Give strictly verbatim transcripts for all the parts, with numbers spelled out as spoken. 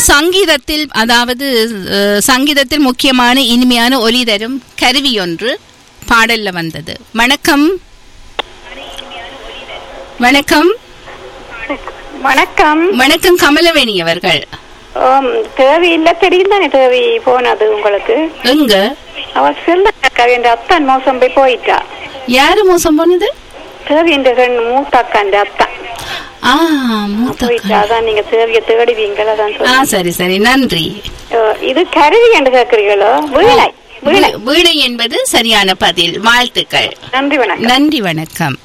சங்கீதத்தில் அதாவது அஹ், சங்கீதத்தில் முக்கியமான இனிமையான ஒலி தரும் கருவி ஒன்று பாடல்ல வந்தது. வணக்கம் வணக்கம் வணக்கம். வணக்கம் கமலவேணி அவர்கள். ஆம், தேவி இல்ல தெரியும் தானே தேவி போனது உங்களுக்கு. எங்க அவள் செல்ல என்ற அத்தான் மோசம் போய் போயிட்டா. யாரு மோசம் போனது? தேவி என்ற மூத்த அக்காண்ட அத்தான் ஆ மூத்த போயிட்டா. அக்கா. அதான் நீங்க தேவியை தேடுவீங்களா? அதான் ஆ சொல்றேன். சரி சரி நன்றி. அஹ், இது கருவி என்று கேட்கிறீங்களோ? வீணை. வீணை. வீ- வீணை என்பது சரியான பதில். வாழ்த்துக்கள். நன்றி வணக்கம். நன்றி வணக்கம்.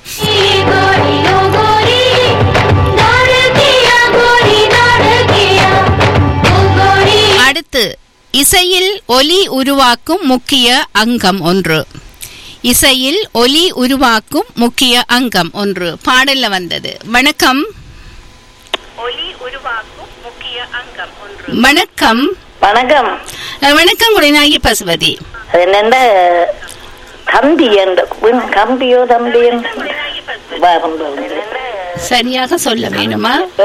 அடுத்து இசையில் ஒலி உருவாக்கும் முக்கிய அங்கம் ஒன்று. இசையில் ஒலி உருவாக்கும் முக்கிய அங்கம் ஒன்று பாடல்ல வந்தது. வணக்கம். ஒலி உருவாக்கும் முக்கிய அங்கம் ஒன்று. வணக்கம். வணக்கம். அஹ், வணக்கம் குடிநாயகி பசுபதி. அது என்னண்ட கம்பி என்ற கம்பியோ தம்பி சரியாக சொல்ல வேணுமா? ஓ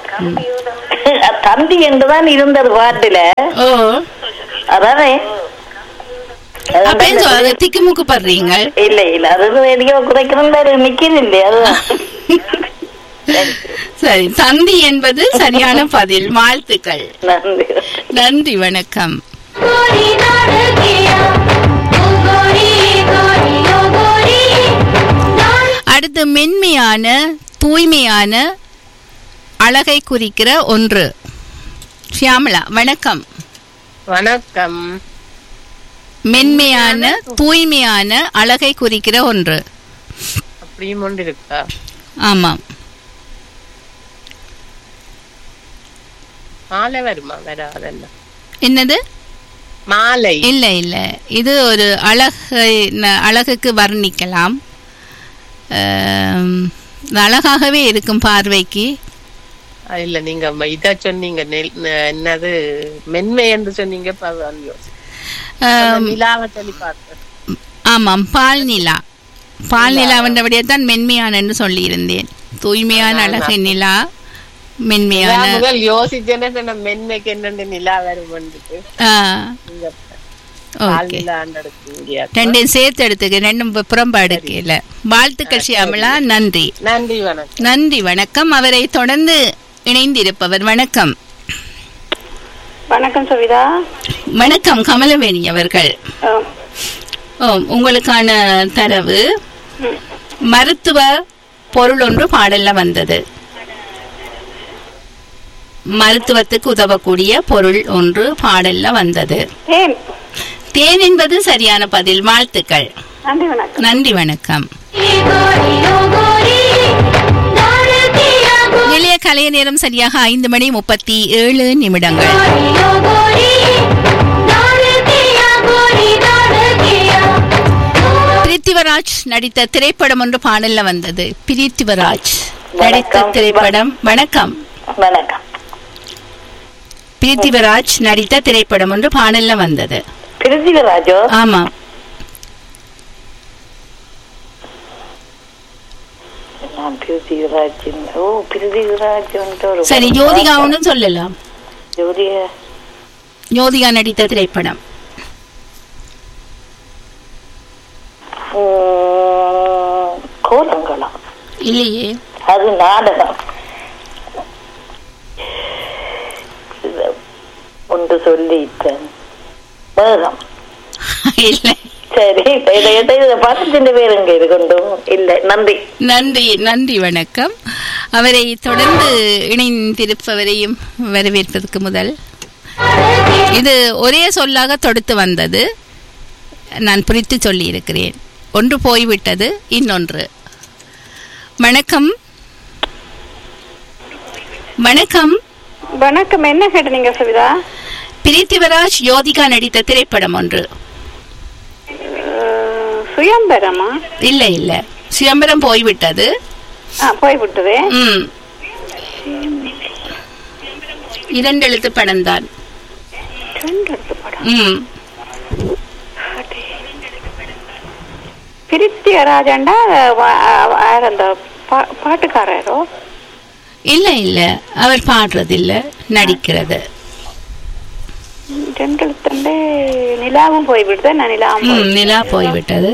தம்பி என்றுதான் இருந்தது பாட்டுல. ஓ அதானே அப்படின்னு சொல்ல திக்குமுக்கு படுறீங்க. இல்ல இல்ல அது ரேடியோ குறைக்கணும் நிக்கிறது இல்லையா? அதுதான். சரி, தந்தி என்பது சரியான பதில். வாழ்த்துக்கள். நன்றி. நன்றி வணக்கம். அடுத்து மென்மையான தூய்மையான அழகை குறிக்கிற ஒன்று. ஷியாமளா வணக்கம். வணக்கம். மென்மையான தூய்மையான அழகை குறிக்கிற ஒன்று. அப்படியும் ஒன்று இருக்கா? ஆமாம். மாலை வருமா? வராதல்ல. என்னது? மாலை இல்ல இல்ல, இது ஒரு அழகை ந- அழகுக்கு வர்ணிக்கலாம். ஆம், இது அழகாகவே இருக்கும் பார்வைக்கு. அது இல்ல, நீங்க ம- இதா சொன்னீங்க. நெல்- ந- என்னது மென்மை என்று சொன்னீங்க. இப்ப அதான் யோசிச்சேன். அந்த ஆம், நிலாவை சொல்லி பார்த்தேன். ஆமாம், பால் நிலா. பால் நிலாவண்டபடியே தான் மென்மையான சொல்லி இருந்தேன். தூய்மையான அழகு நிலா, மென்மையான. நான் முதல் யோசிச்சேன்னு சொன்ன மென்மைக்கு என்னண்டு நிலா வரும் வந்துட்டு. ஆ, நீங்க பால் ஓகே. நிலா எடுக்க ரெண்டையும் சேர்த்து எடுத்துக்க, ரெண்டும் புறம்பாடு எடுக்கல. வாழ்த்துக்கள் ஷியாமளா. நன்றி. நன்றி. வணக்கம். நன்றி வணக்கம். அவரை தொடர்ந்து இணைந்திருப்பவர். வணக்கம். வணக்கம் சவிதா. வணக்கம் கமலவேணி அவர்கள். ஆம். ஓ, உங்களுக்கான தரவு ம். மருத்துவ பொருள் ஒன்று பாடல்ல வந்தது. மருத்துவத்துக்கு உதவக்கூடிய பொருள் ஒன்று பாடல்ல வந்தது. ஏன்? தேன் என்பது சரியான பதில். வாழ்த்துக்கள். நன்றி வணக்கம். நன்றி வணக்கம். எளிய கலைய நேரம் சரியாக ஐந்து மணி முப்பத்தி ஏழு நிமிடங்கள். பிரித்திவராஜ் நடித்த திரைப்படம் ஒன்று பாடல்ல வந்தது. பிரித்திவராஜ் நடித்த வணக்கம். திரைப்படம். வணக்கம். வணக்கம். பிரித்திவராஜ் நடித்த திரைப்படம் ஒன்று பாடல்ல வந்தது. பிரித்திவிராஜோ? ஆமா. நான் பிரித்திவிராஜ். ஓ பிரித்திவிராஜ் வந்துட்டு ஒரு சரி, ஜோதிகா ஒன்று சொல்லலாம். ஜோதிகா ஜோதிகா நடித்த திரைப்படம். உம், கோலங்களம் இல்லையே. அது நாடகம். இது ஒன்று சொல்லிட்டேன். வேகம். இல்லை. சரி, இதை இதை இதை பார்த்துட்டு பேருங்க இது கொண்டும் இல்லை. நன்றி. நன்றி. நன்றி வணக்கம். அவரை தொடர்ந்து இணைந்திருப்பவரையும் வரவேற்பதற்கு முதல், இது ஒரே சொல்லாக தொடுத்து வந்தது. நான் பிரித்து சொல்லி இருக்கிறேன். ஒன்று போய்விட்டது, இன்னொன்று. வணக்கம். வணக்கம். வணக்கம். என்ன கேட்டீங்க சவிதா? பிரித்திவராஜ் யோதிகா நடித்த திரைப்படம் ஒன்று. அஹ், சுயம்பரமா? இல்ல இல்ல, சிதம்பரம் போய்விட்டது. ஆ, போய்விட்டது. ம், இரண்டு எழுத்து படம் தான். ரெண்டு எடுத்து படம். ம், பிரித்தியராஜண்டா அந்த பாட்டுக்காரரோ? இல்ல இல்ல, அவர் பாடுறது இல்ல, நடிக்கிறது. ரெண்டு எழுத்துண்டு நிலாவும் போய்விடுது. நான் நிலாவும் ம், நிலா போய்விட்டது.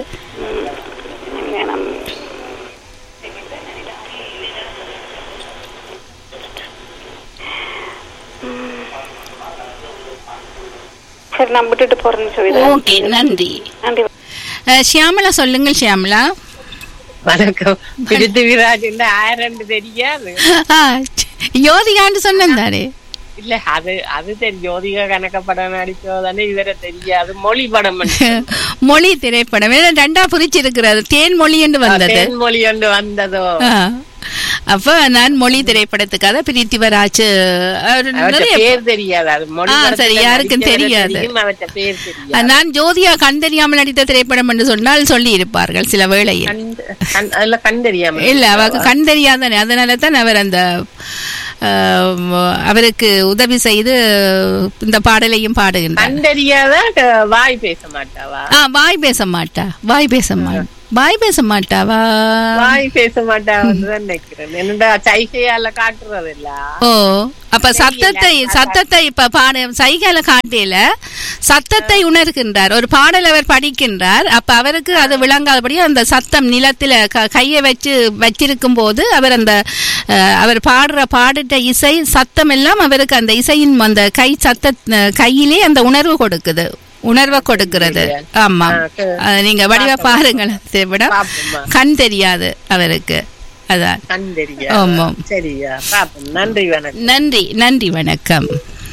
சரி, நான் விட்டுட்டு போறேன்னு சொல்லி. ஓகே, நன்றி. நன்றி. அஹ், ஷியாமளா சொல்லுங்கள். ஷியாமளா வணக்கம். பிருத்திவிராஜ் ஆயிரம் தெரியாது. ஆ, யோதிகான்னு சொன்னேன் தானே. இல்ல அது அது தெரியும். யோதிகா கணக்க படம் நடிச்சோதானே இவரை தெரியாது. மொழி படம் மொழி திரைப்படம் ரெண்டா பிரிச்சிருக்கிறது. தேன் மொழி என்று வந்தது. தேன் மொழி என்று வந்ததோ. அப்ப நான் மொழி திரைப்படத்துக்காக பிரித்திவராஜ் பேர் தெரியாது. சரி, யாருக்கும் தெரியாது. நான் ஜோதியா கண் தெரியாமல் நடித்த திரைப்படம் என்று சொன்னால் சொல்லி இருப்பார்கள் சில வேளையில். கண் தெரியாமல் இல்ல, அவருக்கு கண் தெரியாதானே. அதனால தான் அவர் அந்த அவருக்கு உதவி செய்து இந்த பாடலையும் பாடுகின்றார். கண் தெரியாத வாய் பேச மாட்டாவா? ஆ, வாய் பேச மாட்டா. வாய் பேச மாட்டா. வாய் பேச மாட்டாவா? வாய் பேச மாட்டான்னு நினைக்கிறேன். என்னடா சைகையால காட்டுறது இல்ல. ஓ, அப்ப சத்தத்தை சத்தத்தை இப்ப பாட சைகையால காட்டில சத்தத்தை உணர்கின்றார். ஒரு பாடல் அவர் படிக்கின்றார். அப்ப அவருக்கு அது விளங்காதபடி அந்த சத்தம் நிலத்துல கையை வச்சு வச்சிருக்கும் போது அவர் அந்த அவர் பாடுற பாடிட்ட இசை சத்தம் எல்லாம் அவருக்கு அந்த இசையின் அந்த கை சத்த கையிலே அந்த உணர்வு கொடுக்குது, உணர்வை கொடுக்கிறது. ஆமா, நீங்க வடிவா பாருங்கள். விட கண் தெரியாது அவருக்கு. அதான் கண் தெரியாது. ஆமா, சரியா. நன்றி, வணக்கம். நன்றி, நன்றி, வணக்கம்.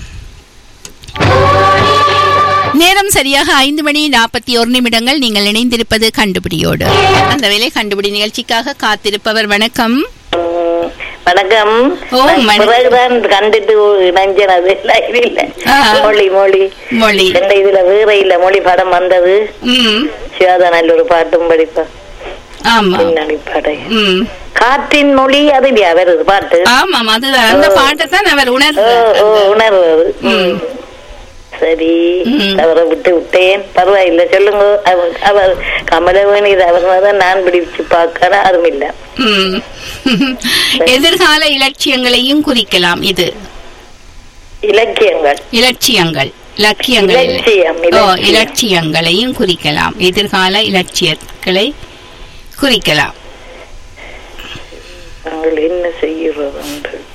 நேரம் சரியாக ஐந்து மணி நாற்பத்தி ஒரு நிமிடங்கள். நீங்கள் இணைந்திருப்பது கண்டுபிடியோடு. அந்த வேலை கண்டுபிடி நிகழ்ச்சிக்காக காத்திருப்பவர் வணக்கம். வணக்கம். பிறகுதான் கண்டுட்டு இணைஞ்சது. மொழி மொழி மொழி இதுல வேற இல்ல மொழி படம் வந்தது. சிவாதானல் ஒரு பாட்டும் படிப்பேன். காற்றின் மொழி அது இல்லையா வருது பாட்டு? ஆமாம், அதுதான். அந்த பாட்டை தான் அவர் உணர்வு உணர்வது. சரி, அவரை விட்டு விட்டேன். பரவாயில்ல, சொல்லுங்க. அவர் கமலவேணி அவர்தான் நான் பிடிச்சு பார்க்க அதுவும் இல்ல. எதிர்கால இலட்சியங்களையும் குறிக்கலாம். இது இலக்கியங்கள் இலட்சியங்கள் இலக்கியங்கள் இலட்சியங்களையும் குறிக்கலாம். எதிர்கால இலட்சியங்களை குறிக்கலாம். நாங்கள் என்ன செய்கிறோம் என்று